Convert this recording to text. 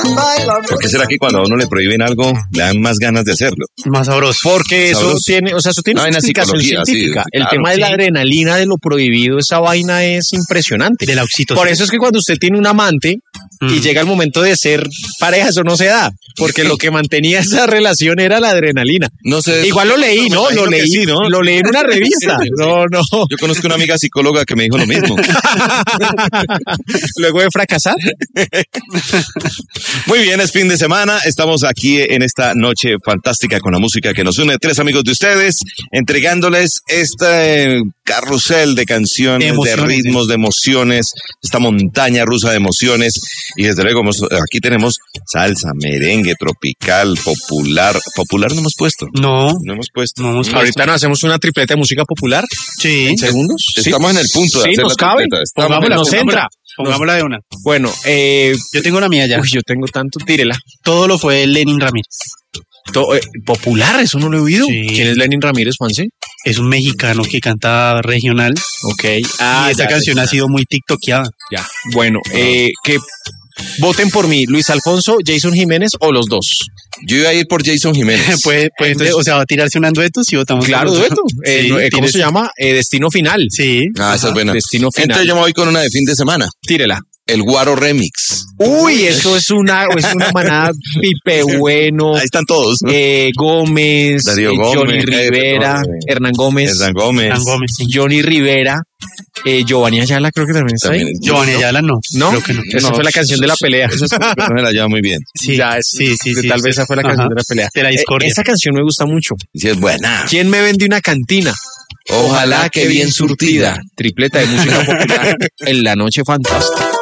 ¿Por qué será que cuando a uno le prohíben algo, le dan más ganas de hacerlo? Más sabroso. Porque eso Sabroso. tiene, o sea, eso tiene Una una vaina explicación psicología, sí, científica. El claro. tema de la Sí. adrenalina, de lo prohibido, esa vaina es impresionante. De la oxitocina. Por eso es que cuando usted tiene un amante y llega el momento de ser pareja, eso no se da, porque lo que mantenía esa relación era la adrenalina. No sé. Igual lo leí, ¿no? Me Lo imagino que leí, sí, ¿no? lo leí en una revista. No, no. Yo conozco una amiga psicóloga que me dijo lo mismo. Luego de fracasar. Muy bien, es fin de semana. Estamos aquí en esta noche fantástica con la música que nos une. 3 amigos de ustedes, entregándoles este carrusel de canciones, de Emociones, ritmos, de emociones, esta montaña rusa de emociones. Y desde luego aquí tenemos salsa, merengue, tropical, popular. Popular no hemos puesto. No, No hemos puesto. no hemos Ahorita nos hacemos una tripleta de música popular. Sí. ¿En segundos? Estamos en el punto de Sí, hacer nos la cabe. tripleta. Estamos Pongámosla, nos entra. Pongámosla de una. Bueno, Yo tengo la mía ya. uy, yo tengo tanto, tírela. Todo lo fue Lenin Ramírez. Popular, eso no lo he oído. Sí. ¿Quién es Lenin Ramírez, Juanse? Es un mexicano que canta regional. Ok. Y esa canción ha sido muy tiktokeada. Ya. Bueno, que voten por mí, Luis Alfonso, Jason Jiménez o los dos. Yo iba a ir por Jason Jiménez. Entonces, o sea, va a tirarse un dueto si votamos. Claro, por los dueto. dos. Sí, ¿Cómo tírese. se llama? Destino Final. Sí. Ah, esa es buena. Destino Final. Entonces yo me voy con una de fin de semana. Tírela. El Guaro Remix. Uy, eso es una manada Pipe Bueno, Ahí están todos, ¿no? Gómez, Darío Johnny Gómez, Rivera, Hernán Gómez, Hernán Gómez. Hernán Gómez, sí. Johnny Rivera, Giovanni Ayala creo que también está ahí. También. Giovanni Ayala no. ¿No? Creo que no. Esa fue la canción de la pelea. Esa no me la lleva muy bien. Sí, Ya, sí. Tal vez esa fue la canción Ajá. de la pelea. De la discordia. Esa canción me gusta mucho. Y si es buena. ¿Quién me vende una cantina? Ojalá que bien surtida. Tripleta de música popular en la noche fantástica.